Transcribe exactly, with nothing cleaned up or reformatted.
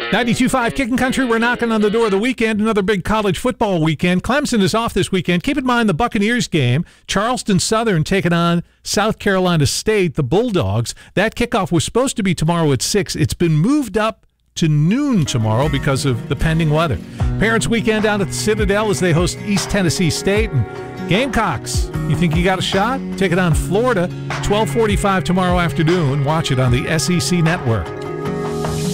ninety-two point five Kicking Country, we're knocking on the door of the weekend, another big college football weekend. Clemson is off this weekend. Keep in mind the Buccaneers game, Charleston Southern taking on South Carolina State, the Bulldogs. That kickoff was supposed to be tomorrow at six. It's been moved up to noon tomorrow because of the pending weather. Parents' weekend down at the Citadel as they host East Tennessee State. And Gamecocks, you think you got a shot? Take it on Florida, twelve forty-five tomorrow afternoon. Watch it on the S E C Network.